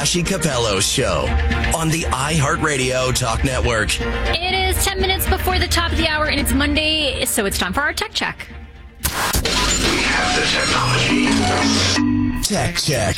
Vassy Capello Show on the iHeartRadio Talk Network. It is 10 minutes before the top of the hour, and it's Monday, so it's time for our Tech Check. We have the technology. Tech Check.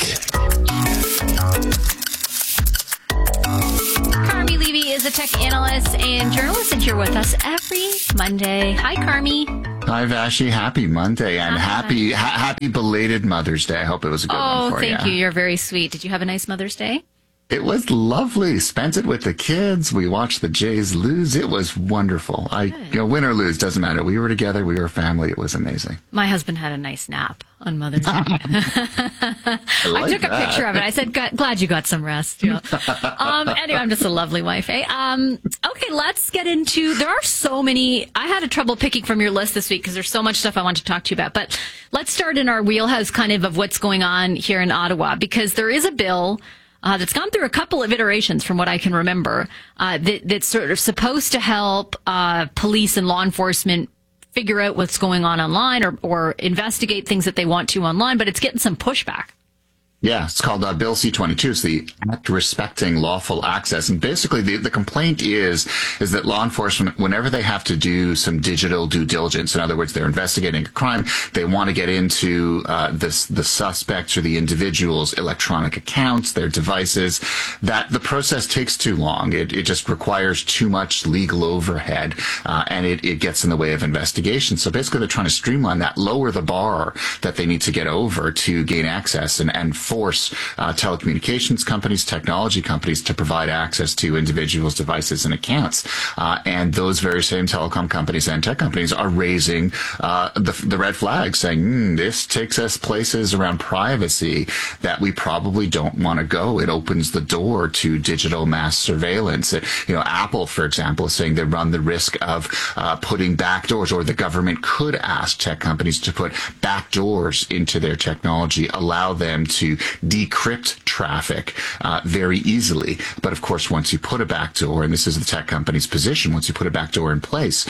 Carmi Levy is a tech analyst and journalist, and here with us every Monday. Hi, Carmi. Hi, Vassy. Happy Monday and happy belated Mother's Day. I hope it was a good one for you. Oh, thank you. You're very sweet. Did you have a nice Mother's Day? It was lovely. Spent it with the kids. We watched the Jays lose. It was wonderful. Win or lose, doesn't matter. We were together. We were family. It was amazing. My husband had a nice nap on Mother's Day. I took a picture of it. I said, glad you got some rest. Anyway, I'm just a lovely wife, eh? Okay, let's get into, there are so many, I had trouble picking from your list this week because there's so much stuff I want to talk to you about. But let's start in our wheelhouse kind of what's going on here in Ottawa, because there is a bill that's gone through a couple of iterations from what I can remember, that's sort of supposed to help police and law enforcement figure out what's going on online or investigate things that they want to online, but it's getting some pushback. Yeah, it's called Bill C-22. It's the Act Respecting Lawful Access. And basically the complaint is that law enforcement, whenever they have to do some digital due diligence, in other words, they're investigating a crime, they want to get into the suspects or the individual's electronic accounts, their devices, that the process takes too long. It just requires too much legal overhead, and it gets in the way of investigation. So basically they're trying to streamline that, lower the bar that they need to get over to gain access and force telecommunications companies, technology companies to provide access to individuals' devices and accounts. And those very same telecom companies and tech companies are raising the red flag, saying, this takes us places around privacy that we probably don't want to go. It opens the door to digital mass surveillance. Apple, for example, is saying they run the risk of putting backdoors, or the government could ask tech companies to put backdoors into their technology, allow them to decrypt traffic very easily. But of course, once you put a backdoor, and this is the tech company's position, once you put a backdoor in place,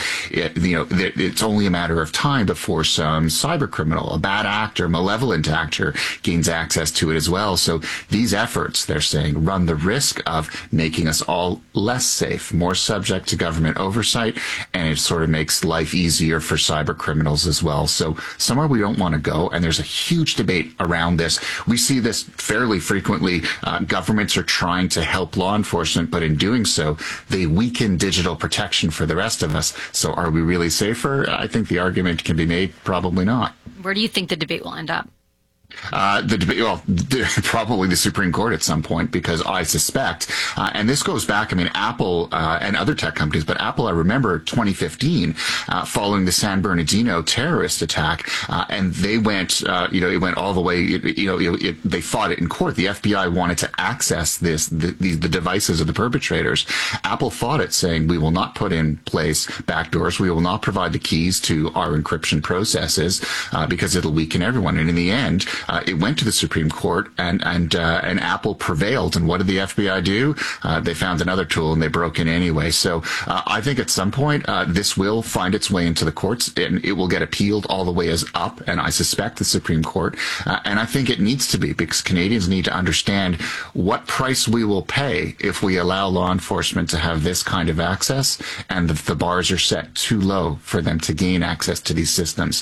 it's only a matter of time before some cyber criminal, a bad actor, malevolent actor gains access to it as well. So these efforts, they're saying, run the risk of making us all less safe, more subject to government oversight, and it sort of makes life easier for cyber criminals as well. So somewhere we don't want to go, and there's a huge debate around this. We see this fairly frequently. Governments are trying to help law enforcement, but in doing so, they weaken digital protection for the rest of us. So are we really safer? I think the argument can be made, probably not. Where do you think the debate will end up? The debate, probably the Supreme Court at some point, because I suspect, and this goes back, Apple and other tech companies, but Apple, I remember 2015, following the San Bernardino terrorist attack, and they went, it went all the way, they fought it in court. The FBI wanted to access the devices of the perpetrators. Apple fought it, saying, we will not put in place backdoors. We will not provide the keys to our encryption processes, because it'll weaken everyone. And in the end, it went to the Supreme Court, and Apple prevailed. And what did the FBI do? They found another tool, and they broke in anyway. So I think at some point this will find its way into the courts, and it will get appealed all the way as up. And I suspect the Supreme Court. And I think it needs to be, because Canadians need to understand what price we will pay if we allow law enforcement to have this kind of access, and the bars are set too low for them to gain access to these systems.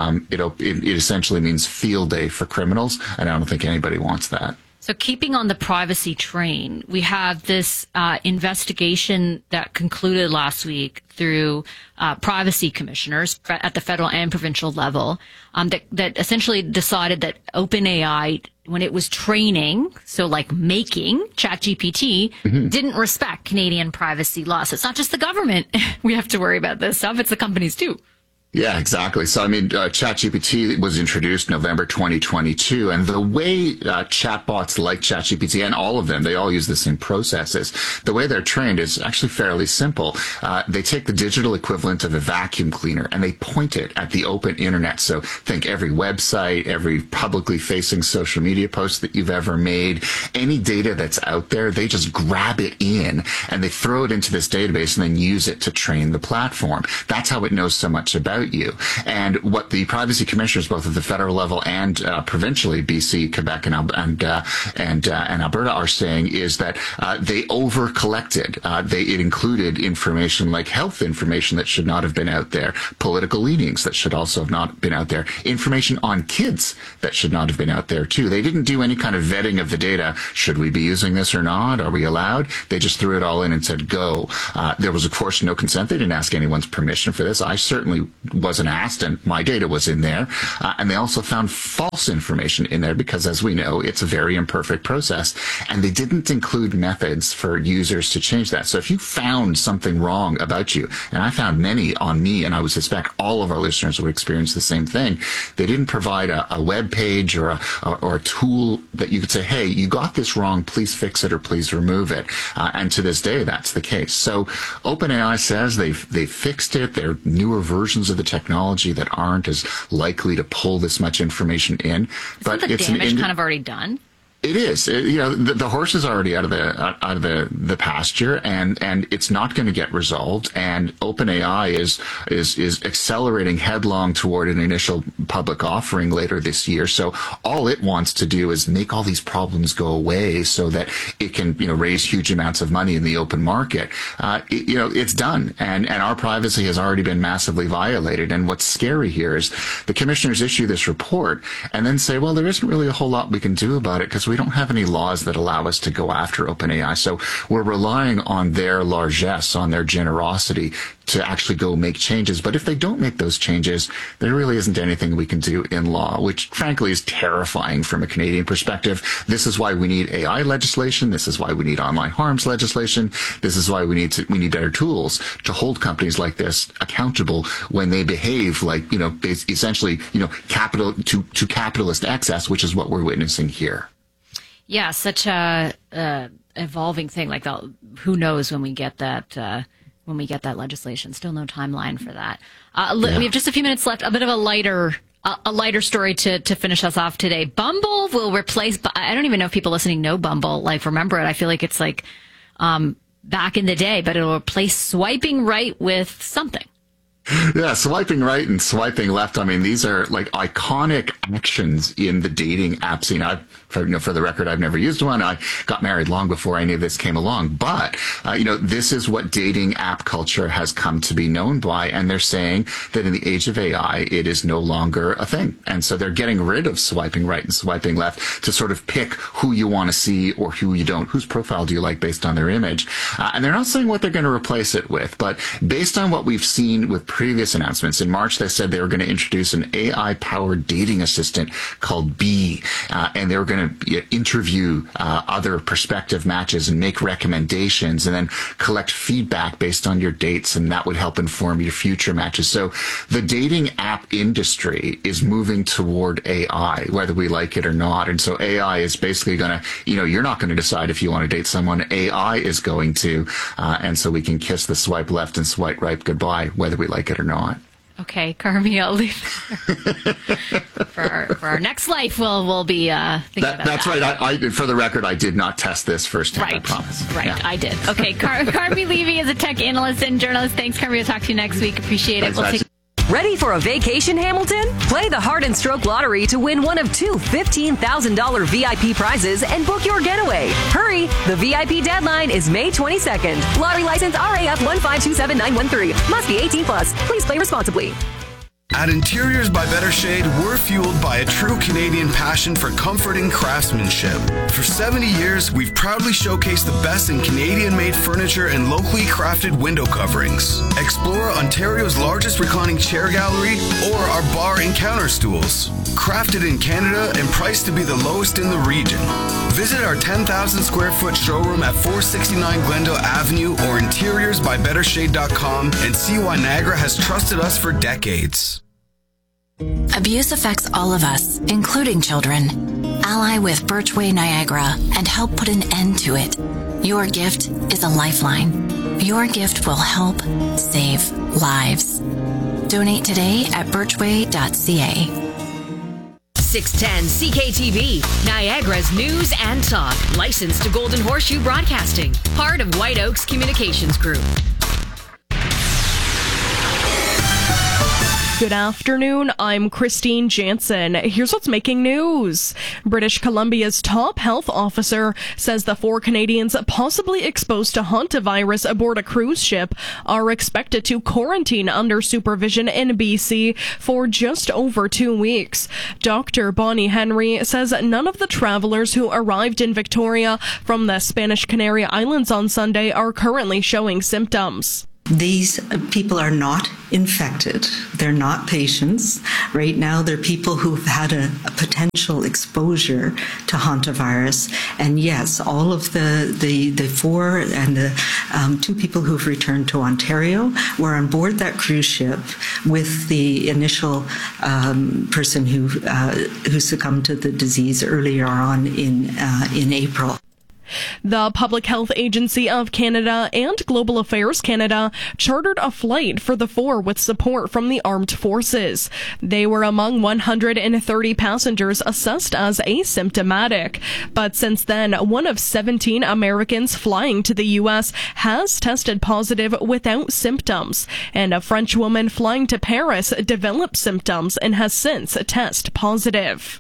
It essentially means field day for criminals, and I don't think anybody wants that. So keeping on the privacy train, we have this investigation that concluded last week through privacy commissioners at the federal and provincial level that essentially decided that OpenAI, when it was training, so like making ChatGPT, didn't respect Canadian privacy laws. So it's not just the government we have to worry about this stuff, it's the companies too. Yeah, exactly. So, ChatGPT was introduced November 2022, and the way chatbots like ChatGPT, and all of them, they all use the same processes. The way they're trained is actually fairly simple. They take the digital equivalent of a vacuum cleaner, and they point it at the open internet. So think every website, every publicly facing social media post that you've ever made, any data that's out there, they just grab it in, and they throw it into this database and then use it to train the platform. That's how it knows so much about about you. And what the privacy commissioners, both at the federal level and provincially, BC, Quebec, and Alberta, are saying is that they over-collected. It included information like health information that should not have been out there, political leanings that should also have not been out there, information on kids that should not have been out there too. They didn't do any kind of vetting of the data. Should we be using this or not? Are we allowed? They just threw it all in and said, go. There was, of course, no consent. They didn't ask anyone's permission for this. I certainly wasn't asked, and my data was in there. And they also found false information in there because, as we know, it's a very imperfect process. And they didn't include methods for users to change that. So if you found something wrong about you, and I found many on me, and I would suspect all of our listeners would experience the same thing, they didn't provide a web page or a tool that you could say, hey, you got this wrong, please fix it or please remove it. And to this day, that's the case. So OpenAI says they've fixed it. There are newer versions of the technology that aren't as likely to pull this much information in. But the damage kind of already done? It is. The horse is already out of the pasture, and it's not going to get resolved. And OpenAI is accelerating headlong toward an initial public offering later this year. So all it wants to do is make all these problems go away, so that it can raise huge amounts of money in the open market. It's done, and our privacy has already been massively violated. And what's scary here is the commissioners issue this report and then say, well, there isn't really a whole lot we can do about it because we don't have any laws that allow us to go after OpenAI. So we're relying on their largesse, on their generosity to actually go make changes. But if they don't make those changes, there really isn't anything we can do in law, which frankly is terrifying from a Canadian perspective. This is why we need AI legislation. This is why we need online harms legislation. This is why we need better tools to hold companies like this accountable when they behave like, essentially, capital to capitalist excess, which is what we're witnessing here. Yeah, such a evolving thing. Like, who knows when we get that legislation? Still no timeline for that. We have just a few minutes left. A bit of a lighter story to finish us off today. Bumble will replace. I don't even know if people listening know Bumble. Like, remember it? I feel like it's like back in the day, but it'll replace swiping right with something. Yeah, swiping right and swiping left. I mean, these are like iconic actions in the dating app scene. For the record, I've never used one. I got married long before any of this came along. But, this is what dating app culture has come to be known by. And they're saying that in the age of AI, it is no longer a thing. And so they're getting rid of swiping right and swiping left to sort of pick who you want to see or who you don't. Whose profile do you like based on their image? And they're not saying what they're going to replace it with. But based on what we've seen with previous announcements, in March, they said they were going to introduce an AI-powered dating assistant called Bee. And they were going to interview other prospective matches and make recommendations and then collect feedback based on your dates, and that would help inform your future matches. So the dating app industry is moving toward AI, whether we like it or not. And so AI is basically going to, you're not going to decide if you want to date someone. AI is going to, and so we can kiss the swipe left and swipe right goodbye, whether we like it or not. Okay, Carmi, I'll leave for our next life. We'll be thinking about that. That's right. I for the record, I did not test this firsthand. Right, I promise. Right, yeah. I did. Okay, Carmi Levy is a tech analyst and journalist. Thanks, Carmi. We'll talk to you next week. Appreciate it. Thanks, Ready for a vacation, Hamilton? Play the Heart and Stroke Lottery to win one of two $15,000 VIP prizes and book your getaway. Hurry! The VIP deadline is May 22nd. Lottery license RAF 1527913. Must be 18 plus. Please play responsibly. At Interiors by Better Shade, we're fueled by a true Canadian passion for comfort and craftsmanship. For 70 years, we've proudly showcased the best in Canadian-made furniture and locally crafted window coverings. Explore Ontario's largest reclining chair gallery or our bar and counter stools. Crafted in Canada and priced to be the lowest in the region. Visit our 10,000 square foot showroom at 469 Glendale Avenue or interiorsbybettershade.com and see why Niagara has trusted us for decades. Abuse affects all of us, including children. Ally with Birchway Niagara and help put an end to it. Your gift is a lifeline. Your gift will help save lives. Donate today at birchway.ca. 610 CKTV, Niagara's news and talk. Licensed to Golden Horseshoe Broadcasting. Part of White Oaks Communications Group. Good afternoon, I'm Christine Jansen. Here's what's making news. British Columbia's top health officer says the 4 Canadians possibly exposed to hantavirus aboard a cruise ship are expected to quarantine under supervision in BC for just over 2 weeks. Dr. Bonnie Henry says none of the travelers who arrived in Victoria from the Spanish Canary Islands on Sunday are currently showing symptoms. These people are not infected. They're not patients. Right now, they're people who've had a potential exposure to hantavirus. And yes, all of the 4 and the 2 people who've returned to Ontario were on board that cruise ship with the initial person who succumbed to the disease earlier on in April. The Public Health Agency of Canada and Global Affairs Canada chartered a flight for the 4 with support from the armed forces. They were among 130 passengers assessed as asymptomatic. But since then, one of 17 Americans flying to the U.S. has tested positive without symptoms. And a French woman flying to Paris developed symptoms and has since tested positive.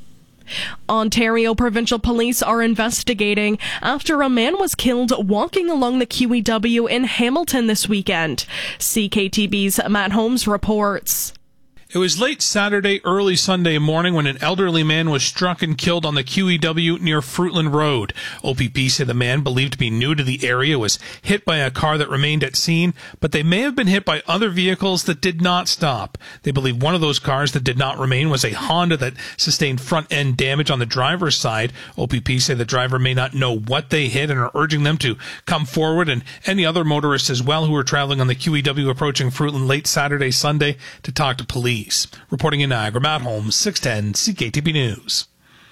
Ontario Provincial Police are investigating after a man was killed walking along the QEW in Hamilton this weekend. CKTB's Matt Holmes reports. It was late Saturday, early Sunday morning when an elderly man was struck and killed on the QEW near Fruitland Road. OPP said the man, believed to be new to the area, was hit by a car that remained at scene, but they may have been hit by other vehicles that did not stop. They believe one of those cars that did not remain was a Honda that sustained front-end damage on the driver's side. OPP say the driver may not know what they hit and are urging them to come forward, and any other motorists as well who were traveling on the QEW approaching Fruitland late Saturday, Sunday to talk to police. Reporting in Niagara, Matt Holmes, 610 CKTB News.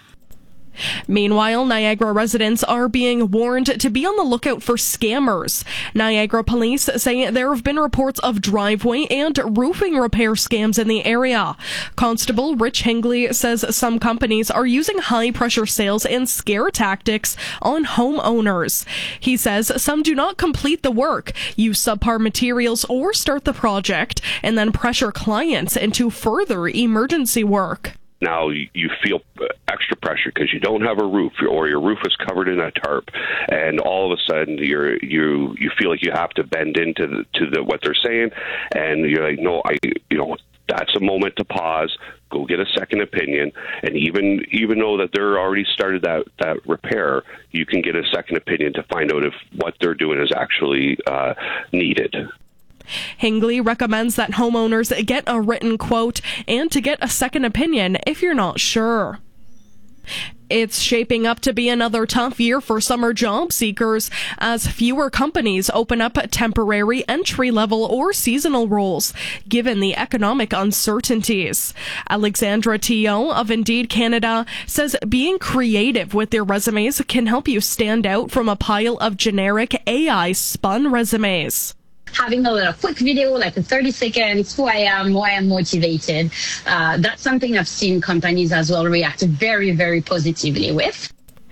Meanwhile, Niagara residents are being warned to be on the lookout for scammers. Niagara police say there have been reports of driveway and roofing repair scams in the area. Constable Rich Hingley says some companies are using high-pressure sales and scare tactics on homeowners. He says some do not complete the work, use subpar materials, or start the project, and then pressure clients into further emergency work. Now you feel extra pressure because you don't have a roof, or your roof is covered in a tarp, and all of a sudden you feel like you have to bend into what they're saying, and you're like, no, that's a moment to pause, go get a second opinion, and even though that they're already started that repair, you can get a second opinion to find out if what they're doing is actually needed. Hingley recommends that homeowners get a written quote and to get a second opinion if you're not sure. It's shaping up to be another tough year for summer job seekers as fewer companies open up temporary entry-level or seasonal roles, given the economic uncertainties. Alexandra Tio of Indeed Canada says being creative with their resumes can help you stand out from a pile of generic AI-spun resumes. Having a little quick video, like a 30 seconds, who I am, why I'm motivated. That's something I've seen companies as well react very, very positively with.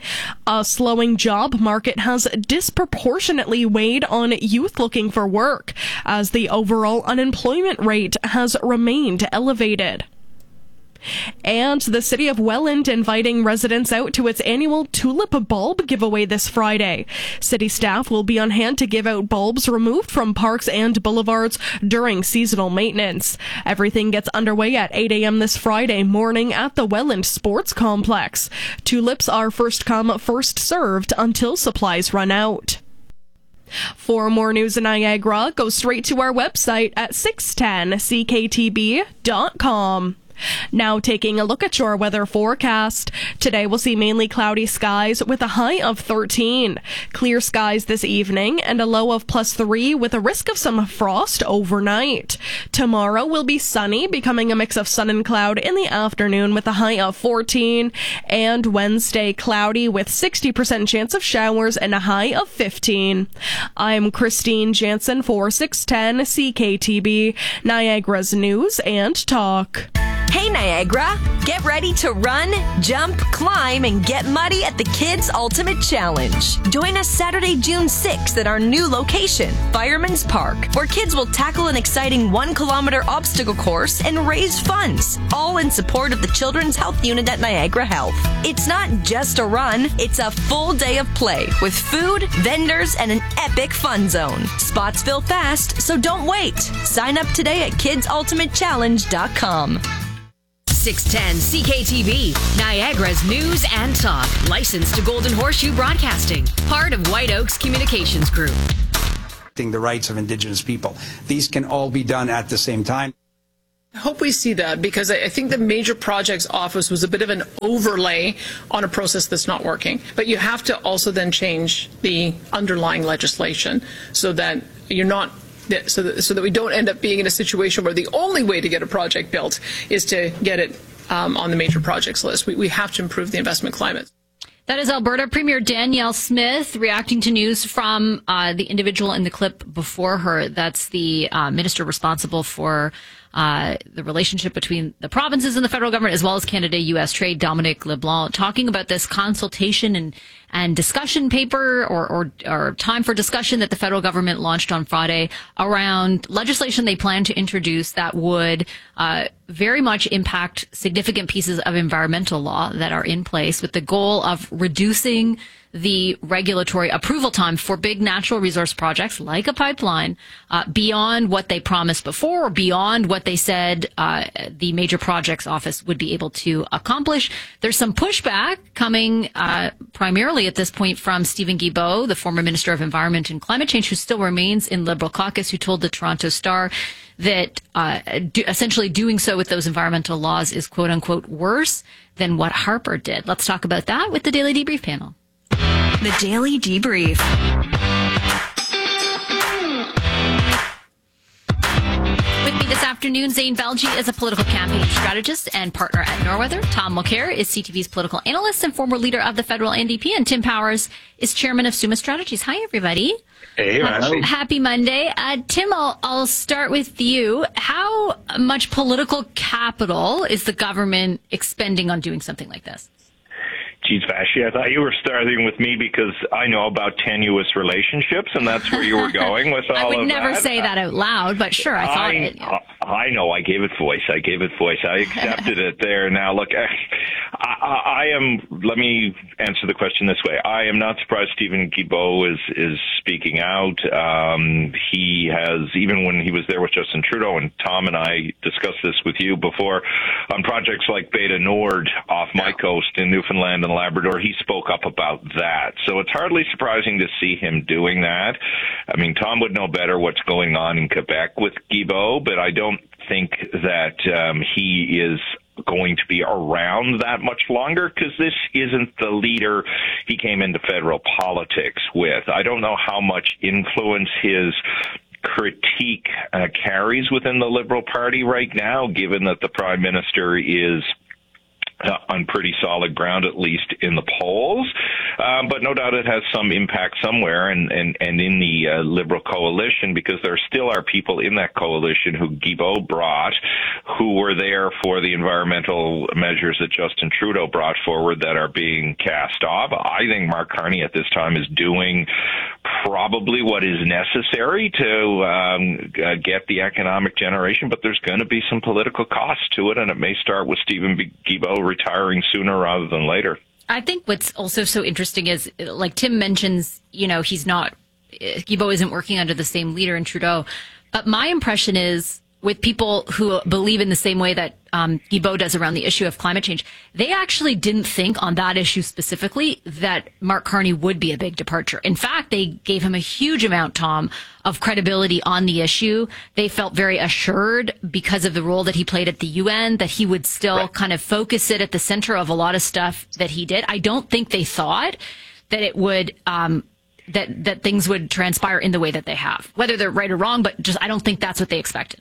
A slowing job market has disproportionately weighed on youth looking for work, as the overall unemployment rate has remained elevated. And the city of Welland inviting residents out to its annual tulip bulb giveaway this Friday. City staff will be on hand to give out bulbs removed from parks and boulevards during seasonal maintenance. Everything gets underway at 8 a.m. this Friday morning at the Welland Sports Complex. Tulips are first come, first served until supplies run out. For more news in Niagara, go straight to our website at 610cktb.com. Now taking a look at your weather forecast. Today we'll see mainly cloudy skies with a high of 13. Clear skies this evening and a low of +3 with a risk of some frost overnight. Tomorrow will be sunny, becoming a mix of sun and cloud in the afternoon with a high of 14. And Wednesday cloudy with 60% chance of showers and a high of 15. I'm Christine Jansen for 610 CKTB, Niagara's News and Talk. Hey Niagara, get ready to run, jump, climb, and get muddy at the Kids Ultimate Challenge. Join us Saturday, June 6th at our new location, Fireman's Park, where kids will tackle an exciting 1-kilometer obstacle course and raise funds, all in support of the Children's Health Unit at Niagara Health. It's not just a run, it's a full day of play with food, vendors, and an epic fun zone. Spots fill fast, so don't wait. Sign up today at kidsultimatechallenge.com. 610 CKTV, Niagara's news and talk. Licensed to Golden Horseshoe Broadcasting. Part of White Oaks Communications Group. The rights of Indigenous people. These can all be done at the same time. I hope we see that, because I think the Major Projects Office was a bit of an overlay on a process that's not working. But you have to also then change the underlying legislation so that you're not so that we don't end up being in a situation where the only way to get a project built is to get it on the major projects list. We have to improve the investment climate. That is Alberta Premier Danielle Smith reacting to news from the individual in the clip before her. That's the minister responsible for the relationship between the provinces and the federal government, as well as Canada-U.S. trade, Dominic LeBlanc, talking about this consultation and discussion paper or time for discussion that the federal government launched on Friday around legislation they plan to introduce that would very much impact significant pieces of environmental law that are in place, with the goal of reducing the regulatory approval time for big natural resource projects like a pipeline beyond what they promised before, or beyond what they said the Major Projects Office would be able to accomplish. There's some pushback coming primarily at this point from Stephen Guilbeault, the former Minister of Environment and Climate Change, who still remains in Liberal caucus, who told the Toronto Star that essentially doing so with those environmental laws is quote unquote worse than what Harper did. Let's talk about that with the Daily Debrief panel. The Daily Debrief. With me this afternoon, Zane Belge is a political campaign strategist and partner at Norweather. Tom Mulcair is CTV's political analyst and former leader of the federal NDP. And Tim Powers is chairman of Summa Strategies. Hi, everybody. Hey, happy Monday. Tim, I'll start with you. How much political capital is the government expending on doing something like this? Geez, Vashi, I thought you were starting with me because I know about tenuous relationships, and that's where you were going with all of that. I would never say that out loud, but sure, I thought it. Yeah. I know. I gave it voice. I accepted it there. Now, look, I am. Let me answer the question this way. I am not surprised Stephen Guilbeault is speaking out. He has, even when he was there with Justin Trudeau, and Tom and I discussed this with you before, on projects like Beta Nord off my coast in Newfoundland and Labrador, he spoke up about that. So it's hardly surprising to see him doing that. I mean, Tom would know better what's going on in Quebec with Guilbeault, but I don't think that he is going to be around that much longer, because this isn't the leader he came into federal politics with. I don't know how much influence his critique carries within the Liberal Party right now, given that the Prime Minister is on pretty solid ground, at least in the polls. But no doubt it has some impact somewhere and in the Liberal coalition, because there still are people in that coalition who Guilbeault brought, who were there for the environmental measures that Justin Trudeau brought forward, that are being cast off. I think Mark Carney at this time is doing probably what is necessary to get the economic generation, but there's going to be some political costs to it, and it may start with Stephen Guilbeault retiring sooner rather than later. I think what's also so interesting is, like Tim mentions, Guilbeault isn't working under the same leader in Trudeau. But my impression is, with people who believe in the same way that Guilbeault does around the issue of climate change, they actually didn't think on that issue specifically that Mark Carney would be a big departure. In fact, they gave him a huge amount, Tom, of credibility on the issue. They felt very assured, because of the role that he played at the UN, that he would still kind of focus it at the center of a lot of stuff that he did. I don't think they thought that it would that things would transpire in the way that they have, whether they're right or wrong, but just I don't think that's what they expected.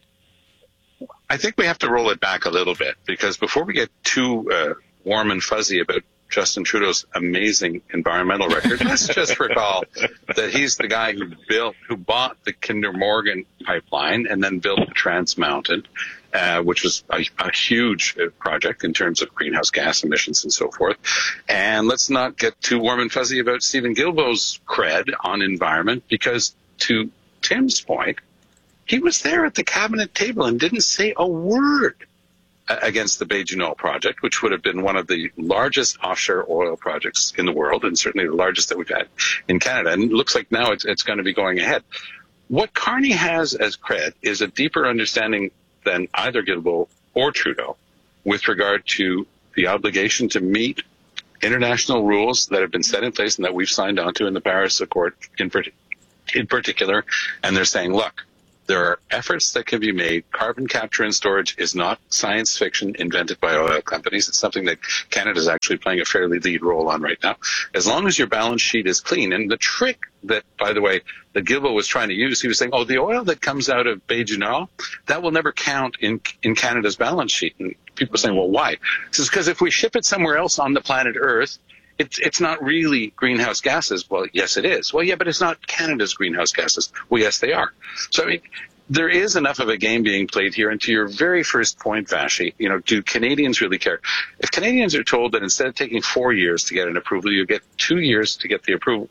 I think we have to roll it back a little bit, because before we get too warm and fuzzy about Justin Trudeau's amazing environmental record, let's just recall that he's the guy who bought the Kinder Morgan pipeline and then built the Trans Mountain. which was a huge project in terms of greenhouse gas emissions and so forth. And let's not get too warm and fuzzy about Stephen Guilbeault's cred on environment, because to Tim's point, he was there at the cabinet table and didn't say a word against the Bay du Nord project, which would have been one of the largest offshore oil projects in the world, and certainly the largest that we've had in Canada. And it looks like now it's going to be going ahead. What Carney has as cred is a deeper understanding than either Guilbeault or Trudeau with regard to the obligation to meet international rules that have been set in place and that we've signed onto in the Paris Accord in particular. And they're saying, look, there are efforts that can be made. Carbon capture and storage is not science fiction invented by oil companies. It's something that Canada is actually playing a fairly lead role on right now. As long as your balance sheet is clean. And the trick that, by the way, that Guilbeault was trying to use, he was saying, the oil that comes out of Bay du Nord, that will never count in Canada's balance sheet. And people are saying, well, why? He says, because if we ship it somewhere else on the planet Earth, it's not really greenhouse gases. Well, yes, it is. Well, yeah, but it's not Canada's greenhouse gases. Well, yes, they are. So, I mean, there is enough of a game being played here. And to your very first point, Vashi, do Canadians really care? If Canadians are told that instead of taking 4 years to get an approval, you get 2 years to get the approval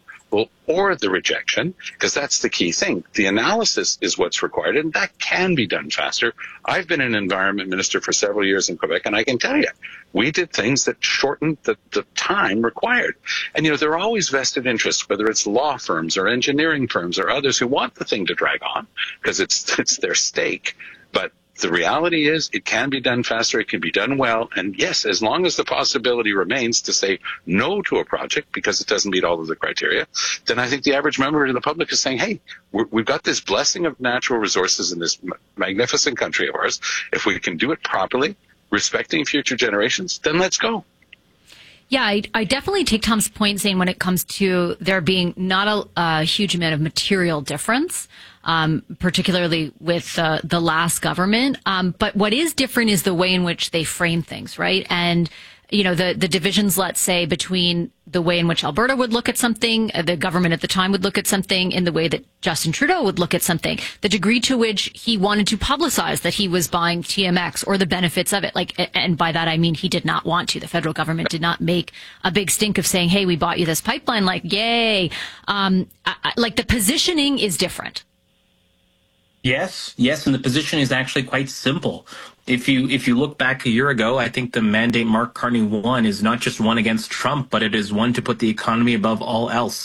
or the rejection, because that's the key thing. The analysis is what's required, and that can be done faster. I've been an environment minister for several years in Quebec, and I can tell you, we did things that shortened the time required. And, there are always vested interests, whether it's law firms or engineering firms or others who want the thing to drag on because it's their stake. But the reality is it can be done faster. It can be done well. And yes, as long as the possibility remains to say no to a project because it doesn't meet all of the criteria, then I think the average member of the public is saying, hey, we've got this blessing of natural resources in this magnificent country of ours. If we can do it properly, respecting future generations, then let's go. Yeah, I definitely take Tom's point saying when it comes to there being not a huge amount of material difference, particularly with the last government. But what is different is the way in which they frame things, right? And, the divisions, let's say, between the way in which Alberta would look at something, the government at the time would look at something, in the way that Justin Trudeau would look at something, the degree to which he wanted to publicize that he was buying TMX or the benefits of it. And by that, I mean, he did not want to. The federal government did not make a big stink of saying, hey, we bought you this pipeline, yay. The positioning is different. Yes, and the position is actually quite simple. If you look back a year ago, I think the mandate Mark Carney won is not just one against Trump, but it is one to put the economy above all else.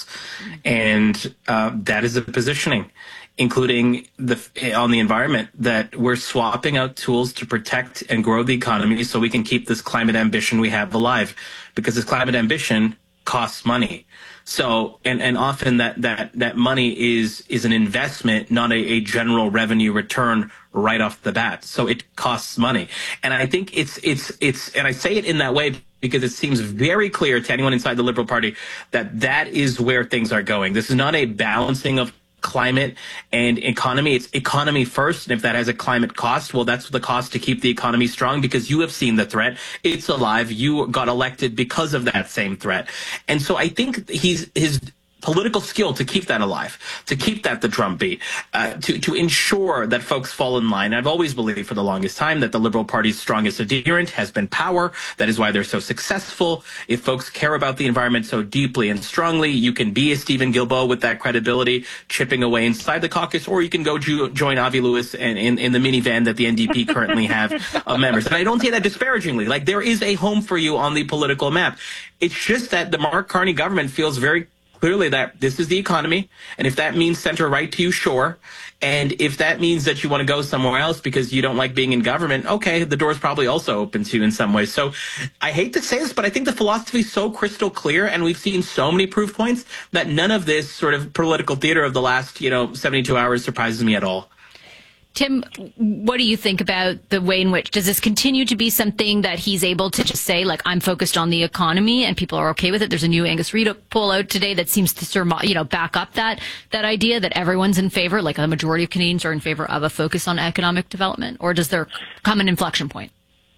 And that is the positioning, including on the environment, that we're swapping out tools to protect and grow the economy so we can keep this climate ambition we have alive, because this climate ambition costs money. So, and often that money is an investment, not a general revenue return right off the bat. So it costs money. And I think it's, and I say it in that way because it seems very clear to anyone inside the Liberal Party that is where things are going. This is not a balancing of climate and economy. It's economy first. And if that has a climate cost, well, that's the cost to keep the economy strong, because you have seen the threat. It's alive. You got elected because of that same threat. And so I think his political skill to keep that alive, to keep that the drumbeat, to ensure that folks fall in line. I've always believed for the longest time that the Liberal Party's strongest adherent has been power. That is why they're so successful. If folks care about the environment so deeply and strongly, you can be a Stephen Guilbeault with that credibility, chipping away inside the caucus, or you can go join Avi Lewis in the minivan that the NDP currently have of members. And I don't say that disparagingly. There is a home for you on the political map. It's just that the Mark Carney government feels very clearly that this is the economy, and if that means center right to you, sure. And if that means that you want to go somewhere else because you don't like being in government, okay, the door's probably also open to you in some ways. So I hate to say this, but I think the philosophy is so crystal clear, and we've seen so many proof points that none of this sort of political theater of the last 72 hours surprises me at all. Tim, what do you think about the way in which, does this continue to be something that he's able to just say, I'm focused on the economy, and people are okay with it? There's a new Angus Reid poll out today that seems to back up that idea that everyone's in favor, the majority of Canadians are in favor of a focus on economic development, or does there come an inflection point?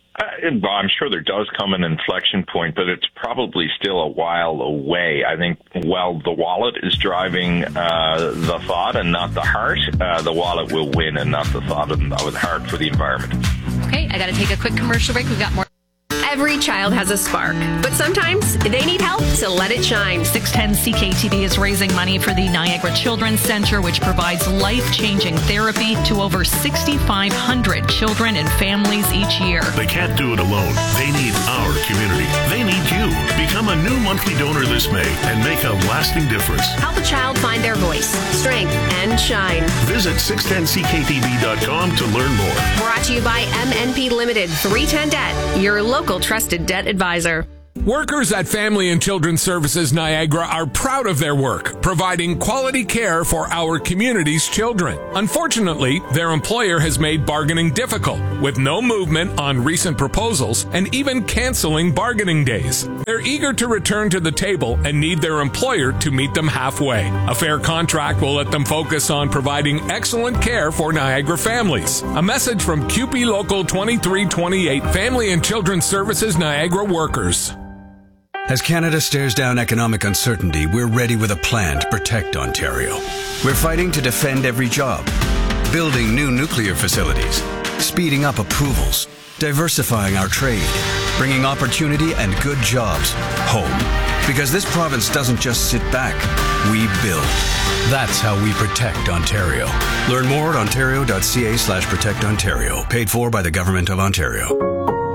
I'm sure there does come an inflection point, but it's probably still a while away. I think, while the wallet is driving the thought and not the heart, the wallet will win and not the thought and the heart for the environment. I got to take a quick commercial break. We've got more. Every child has a spark, but sometimes they need help to let it shine. 610 CKTV is raising money for the Niagara Children's Center, which provides life-changing therapy to over 6,500 children and families each year. They can't do it alone. They need our community. They need you. Become a new monthly donor this May and make a lasting difference. Help a child find their voice, strength, and shine. Visit 610ckTV.com to learn more. Brought to you by MNP Limited, 310 Debt, your local trusted debt advisor. Workers at Family and Children's Services Niagara are proud of their work, providing quality care for our community's children. Unfortunately, their employer has made bargaining difficult, with no movement on recent proposals and even canceling bargaining days. They're eager to return to the table and need their employer to meet them halfway. A fair contract will let them focus on providing excellent care for Niagara families. A message from CUPE Local 2328, Family and Children's Services Niagara workers. As Canada stares down economic uncertainty, we're ready with a plan to protect Ontario. We're fighting to defend every job, building new nuclear facilities, speeding up approvals, diversifying our trade, bringing opportunity and good jobs home. Because this province doesn't just sit back, we build. That's how we protect Ontario. Learn more at ontario.ca/protectontario. Paid for by the Government of Ontario.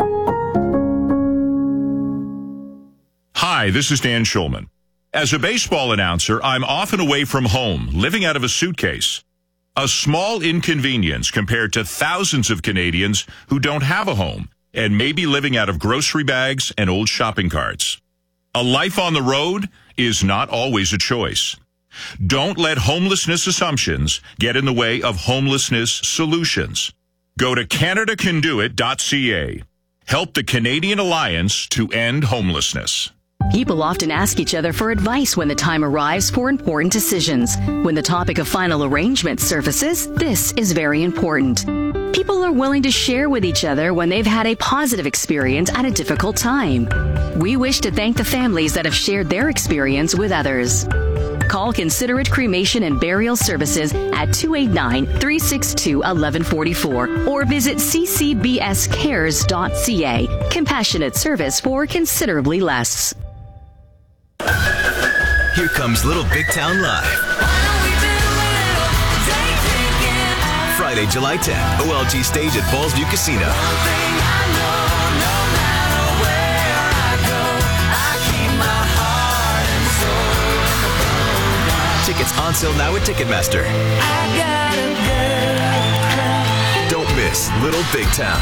Hi, this is Dan Schulman. As a baseball announcer, I'm often away from home, living out of a suitcase. A small inconvenience compared to thousands of Canadians who don't have a home and may be living out of grocery bags and old shopping carts. A life on the road is not always a choice. Don't let homelessness assumptions get in the way of homelessness solutions. Go to CanadaCanDoIt.ca. Help the Canadian Alliance to end homelessness. People often ask each other for advice when the time arrives for important decisions. When the topic of final arrangement surfaces, this is very important. People are willing to share with each other when they've had a positive experience at a difficult time. We wish to thank the families that have shared their experience with others. Call Considerate Cremation and Burial Services at 289-362-1144 or visit ccbscares.ca. Compassionate service for considerably less. Here comes Little Big Town Live. Friday, July 10th, OLG stage at Fallsview Casino. Tickets on sale now at Ticketmaster. Don't miss Little Big Town.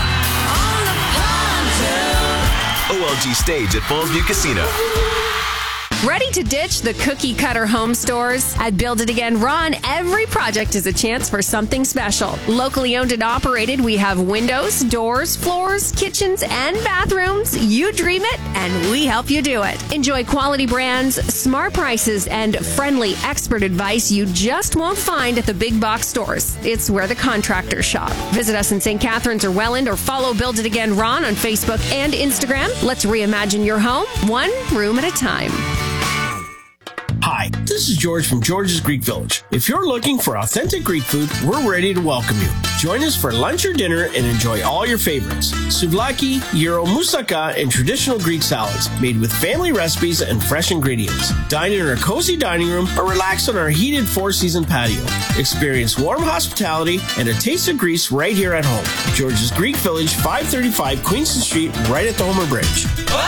OLG stage at Fallsview Casino. Ready to ditch the cookie cutter home stores? At Build It Again Ron, every project is a chance for something special. Locally owned and operated, we have windows, doors, floors, kitchens, and bathrooms. You dream it, and we help you do it. Enjoy quality brands, smart prices, and friendly expert advice you just won't find at the big box stores. It's where the contractors shop. Visit us in St. Catharines or Welland, or follow Build It Again Ron on Facebook and Instagram. Let's reimagine your home, one room at a time. Hi, this is George from George's Greek Village. If you're looking for authentic Greek food, we're ready to welcome you. Join us for lunch or dinner and enjoy all your favorites. Souvlaki, gyro, moussaka, and traditional Greek salads made with family recipes and fresh ingredients. Dine in our cozy dining room or relax on our heated four-season patio. Experience warm hospitality and a taste of Greece right here at home. George's Greek Village, 535 Queenston Street, right at the Homer Bridge.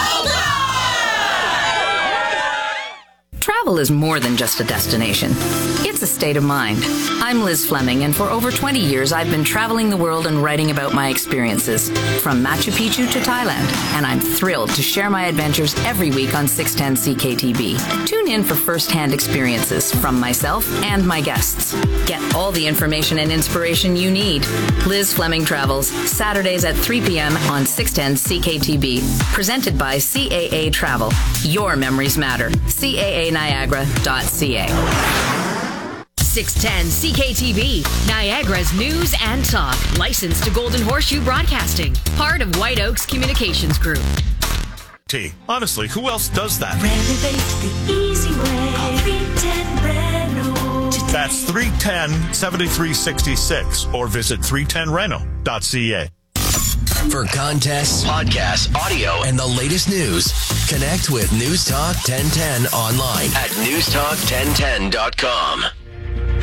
Travel is more than just a destination. It's a state of mind. I'm Liz Fleming, and for over 20 years, I've been traveling the world and writing about my experiences, from Machu Picchu to Thailand, and I'm thrilled to share my adventures every week on 610 CKTV. Tune in for first-hand experiences from myself and my guests. Get all the information and inspiration you need. Liz Fleming Travels, Saturdays at 3 p.m. on 610 CKTV. Presented by CAA Travel. Your memories matter. CAANiagara.ca. 610 CKTV, Niagara's news and talk. Licensed to Golden Horseshoe Broadcasting. Part of White Oaks Communications Group. Honestly, who else does that? Renovate the easy way. 310 Reno. That's 310-7366 or visit 310reno.ca. For contests, podcasts, audio, and the latest news, connect with News Talk 1010 online at newstalk1010.com.